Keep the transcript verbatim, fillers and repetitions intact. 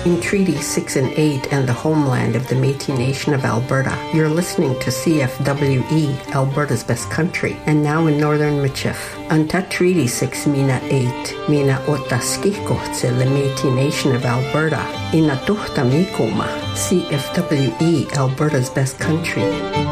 in Treaty six and eight and the homeland of the Métis Nation of Alberta. You're listening to C F W E, Alberta's Best Country, and now in Northern Michif. Anta Treaty six Mina eight, Mina Otaskiko tse the Métis Nation of Alberta, Ina Tuhta Mikoma, C F W E, Alberta's Best Country.